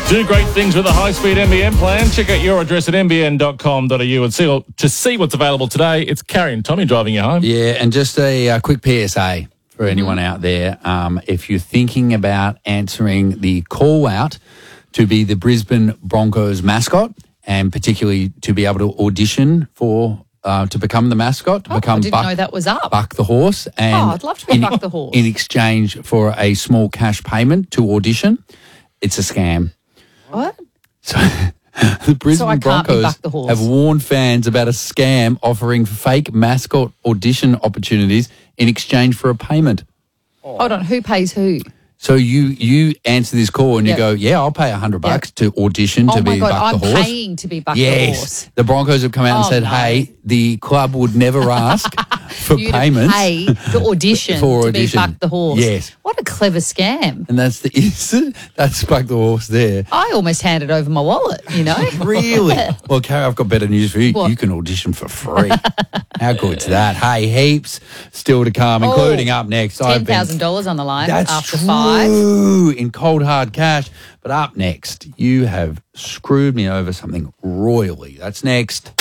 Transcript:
Do great things with a high-speed NBN plan. Check out your address at nbn.com.au and see what's available today. It's Carrie and Tommy driving you home. Yeah, and just a quick PSA for anyone out there. If you're thinking about answering the call out to be the Brisbane Broncos mascot, and particularly to be able to audition for to become the mascot, to become I didn't know that was up. Buck the Horse. And I'd love to be Buck the Horse. In exchange for a small cash payment to audition, it's a scam. What? So the Brisbane Broncos Buck the Horse. have warned fans about a scam offering fake mascot audition opportunities in exchange for a payment. Hold on, who pays who? So you answer this call and you go, yeah, I'll pay $100 to audition to be Buck the Horse. I'm paying to be Buck the Yes. Horse. The Broncos have come out and said, no. hey, the club would never ask for You payments. to pay to audition For to audition. be Buck the Horse. Yes. What a clever scam. And that's Buck the Horse there. I almost handed over my wallet, you know. Really? Well, Carrie, I've got better news for you. What? You can audition for free. How good's that? Hey, heaps still to come, including up next. $10,000 on the line That's after true. 5. In cold hard cash. But up next, you have screwed me over something royally. That's next.